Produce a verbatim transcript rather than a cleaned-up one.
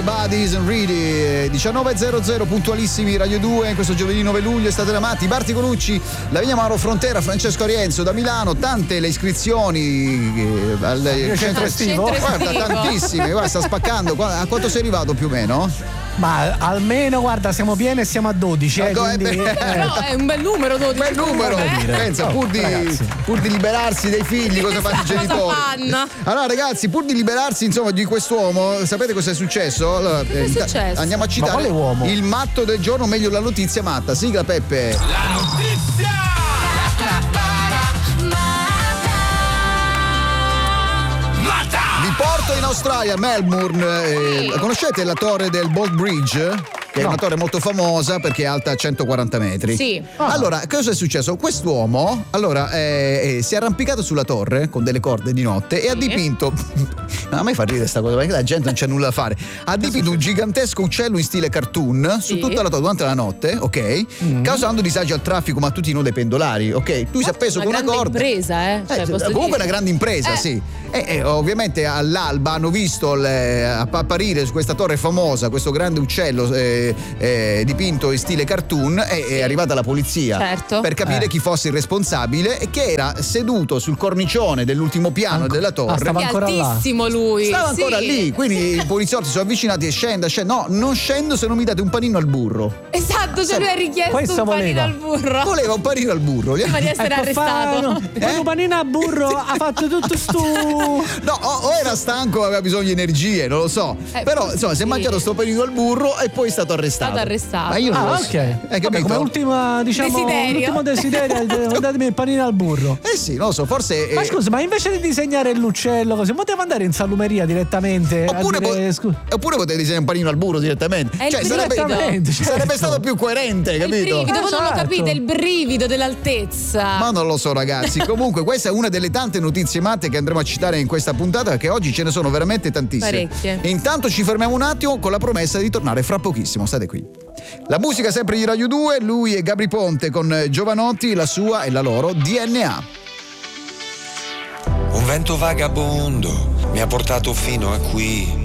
Buddies and Ready, diciannove e zero zero puntualissimi Radio due in questo giovedì nove luglio. State amati. Barti Conucci, Lavinia Mauro Frontera, Francesco Arienzo da Milano. Tante le iscrizioni eh, al centro, centro estivo. Guarda, tantissime, guarda, sta spaccando. A quanto sei arrivato più o meno? Ma almeno, guarda, siamo pieni e siamo a dodici. Eh, quindi, eh. Però è un bel numero, dodici. Bel numero, eh. pensa, pur di, pur di liberarsi dei figli, cosa fanno i genitori? Fanno? Allora, ragazzi, pur di liberarsi, insomma, di quest'uomo, sapete cosa è successo? Allora, è successo? Andiamo a citare il matto del giorno, meglio la notizia matta. Sigla, Peppe. La notizia! Vi porto in Australia, Melbourne. Eh, conoscete la torre del Bolt Bridge? Che no. È una torre molto famosa perché è alta centoquaranta metri. Sì. Ah. Allora, cosa è successo? Quest'uomo allora eh, eh, si è arrampicato sulla torre con delle corde di notte e sì. ha dipinto. No, a me fa ridere questa cosa perché la gente non c'è nulla da fare. Ha dipinto un gigantesco uccello in stile cartoon sì. su tutta la torre durante la notte, ok? Mm. Causando disagi al traffico, ma a tutti i dei pendolari, ok? Lui si è appeso con una corda. È una impresa, eh? Cioè, eh comunque dire. Una grande impresa, eh. sì. E, e ovviamente all'alba hanno visto le, apparire su questa torre famosa questo grande uccello eh, eh, dipinto in stile cartoon e sì. è arrivata la polizia certo. per capire eh. chi fosse il responsabile e che era seduto sul cornicione dell'ultimo piano Anco, della torre. Ah, stava ancora altissimo là. lui. Stava sì. ancora lì, quindi i poliziotti sono avvicinati e scenda, scenda. No, non scendo se non mi date un panino al burro. Esatto, cioè lui ha richiesto Questo un panino voleva. al burro. Voleva un panino al burro. Prima di essere ecco, arrestato. Eh? Un panino al burro ha fatto tutto stu. No, o, o era stanco, aveva bisogno di energie, non lo so. Eh, Però insomma, sì. si è mangiato sto panino al burro e poi è stato arrestato. È stato arrestato. Ma io non Ah, lo ok. so. Hai capito? Vabbè, come ultima, diciamo, desiderio. l'ultimo desiderio, datemi il panino al burro. Eh sì, non lo so, forse. Ma eh... scusa, ma invece di disegnare l'uccello così, poteva andare in salumeria direttamente. Oppure, a dire, po- scu- oppure potete disegnare un panino al burro direttamente. È il Cioè, sarebbe, direttamente, certo. sarebbe stato più coerente, capito? Il brivido, voi non lo Esatto. capite, il brivido dell'altezza. Ma non lo so, ragazzi. Comunque, questa è una delle tante notizie matte che andremo a citare in questa puntata, perché oggi ce ne sono veramente tantissime. Parecchie. E intanto ci fermiamo un attimo con la promessa di tornare fra pochissimo. State qui. La musica sempre di Radio due, lui è Gabri Ponte con Giovanotti, la sua e la loro D N A. Un vento vagabondo mi ha portato fino a qui.